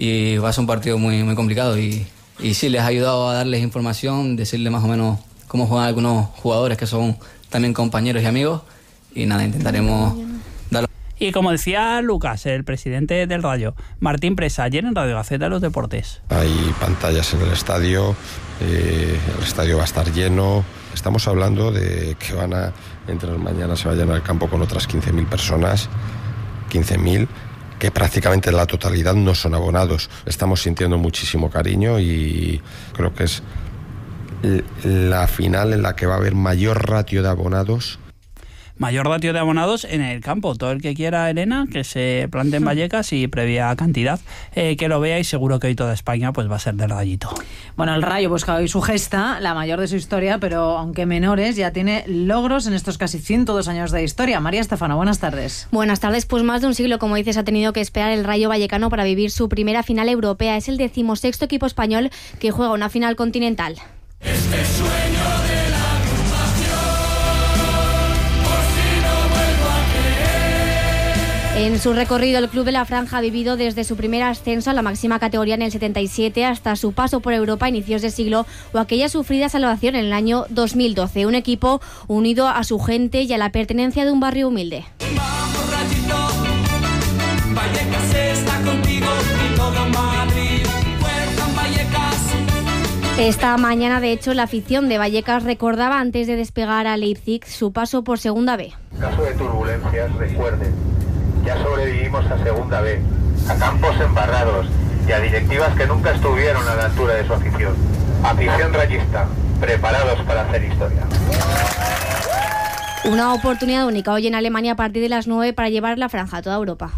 y va a ser un partido muy, muy complicado y sí, les ha ayudado a darles información, decirles más o menos cómo juegan algunos jugadores que son también compañeros y amigos, y nada, intentaremos darlo. Y como decía Lucas, el presidente del Rayo, Martín Presa, ayer en Radio Gaceta de los Deportes. Hay pantallas en el estadio va a estar lleno. Estamos hablando de que entre mañana se va a llenar el campo con otras 15.000 personas, 15.000, que prácticamente la totalidad no son abonados. Estamos sintiendo muchísimo cariño y creo que es la final en la que va a haber mayor ratio de abonados. Mayor ratio de abonados en el campo. Todo el que quiera, Elena, que se plante en Vallecas y previa cantidad, que lo vea, y seguro que hoy toda España pues va a ser del Rayito. Bueno, el Rayo busca hoy su gesta, la mayor de su historia, pero aunque menores, ya tiene logros en estos casi 102 años de historia. María Estefano, buenas tardes. Buenas tardes. Pues más de un siglo, como dices, ha tenido que esperar el Rayo Vallecano para vivir su primera final europea. Es el 16º equipo español que juega una final continental. Este sueño de la En su recorrido, el Club de la Franja ha vivido desde su primer ascenso a la máxima categoría en el 77 hasta su paso por Europa a inicios de siglo o aquella sufrida salvación en el año 2012. Un equipo unido a su gente y a la pertenencia de un barrio humilde. Vamos, Rayito, Vallecas está contigo y todo Madrid. Fuerza en Vallecas. Esta mañana, de hecho, la afición de Vallecas recordaba antes de despegar a Leipzig su paso por Segunda B. En caso de turbulencias, recuerden, ya sobrevivimos a Segunda B, a campos embarrados y a directivas que nunca estuvieron a la altura de su afición. Afición rayista, preparados para hacer historia. Una oportunidad única hoy en Alemania a partir de las 9 para llevar la franja a toda Europa.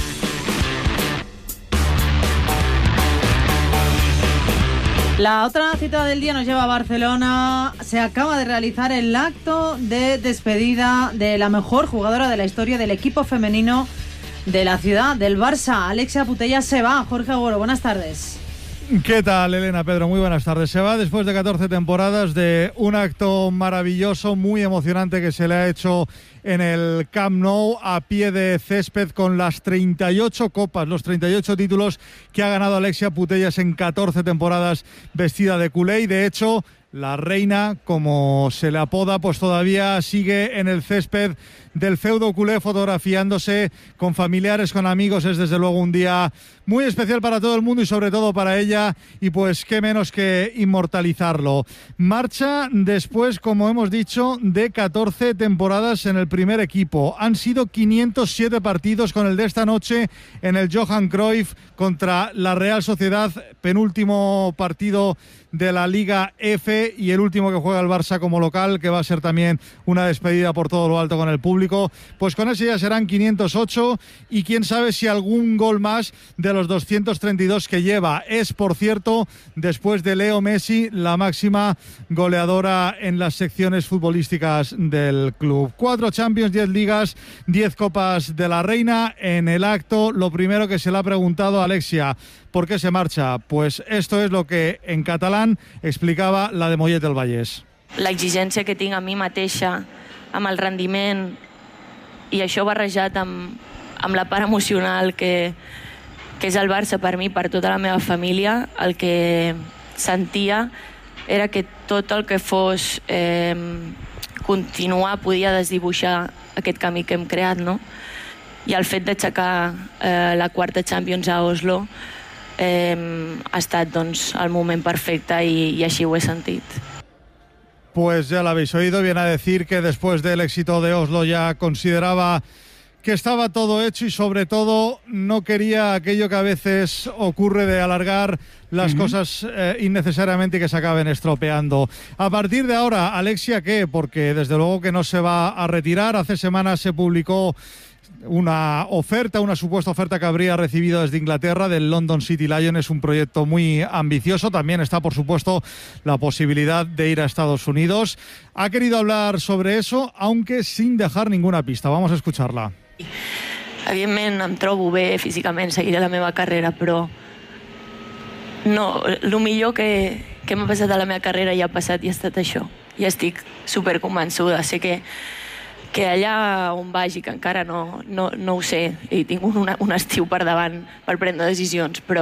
La otra cita del día nos lleva a Barcelona. Se acaba de realizar el acto de despedida de la mejor jugadora de la historia del equipo femenino de la ciudad, del Barça. Alexia Putellas se va. Jorge Agüero, buenas tardes. ¿Qué tal, Elena? Pedro, muy buenas tardes. Se va después de 14 temporadas, de un acto maravilloso, muy emocionante que se le ha hecho en el Camp Nou, a pie de césped, con las 38 copas, los 38 títulos que ha ganado Alexia Putellas en 14 temporadas vestida de culé. Y de hecho, la reina, como se le apoda, pues todavía sigue en el césped del feudo culé fotografiándose con familiares, con amigos. Es desde luego un día muy especial para todo el mundo y sobre todo para ella, y pues qué menos que inmortalizarlo. Marcha después, como hemos dicho, de 14 temporadas en el primer equipo. Han sido 507 partidos, con el de esta noche en el Johan Cruyff contra la Real Sociedad, penúltimo partido de la Liga F y el último que juega el Barça como local, que va a ser también una despedida por todo lo alto con el público. Pues con ese ya serán 508 y quién sabe si algún gol más de los 232 que lleva. Es, por cierto, después de Leo Messi, la máxima goleadora en las secciones futbolísticas del club. 4 Champions, 10 Ligas, 10 Copas de la Reina. En el acto, lo primero que se le ha preguntado a Alexia: ¿por qué se marcha? Pues esto es lo que en catalán explicava la de Mollet del Vallès. L'exigència que tinc a mi mateixa, amb el rendiment, i això barrejat amb la part emocional que és el Barça per mi, per tota la meva família, el que sentia era que tot el que fos continuar podia desdibuixar aquest camí que hem creat, no? I el fet d'aixecar la quarta Champions a Oslo ha estat, doncs, el moment perfecte i així ho he sentit. Pues ya lo habéis oído, viene a decir que después del éxito de Oslo ya consideraba que estaba todo hecho y sobre todo no quería aquello que a veces ocurre de alargar las cosas innecesariamente y que se acaben estropeando. A partir de ahora, Alexia, ¿qué? Porque desde luego que no se va a retirar. Hace semanas se publicó una supuesta oferta que habría recibido desde Inglaterra del London City Lions. Es un proyecto muy ambicioso. También está, por supuesto, la posibilidad de ir a Estados Unidos. Ha querido hablar sobre eso, aunque sin dejar ninguna pista. Vamos a escucharla. Evidentment em trobo bé físicament, seguiré la meva carrera, però no, el millor que m'ha passat a la meva carrera ja ha passat i ha estat això. I estic superconvençuda. Sé que allà on vagi, que encara no ho sé, i tinc un estiu per davant per prendre decisions, però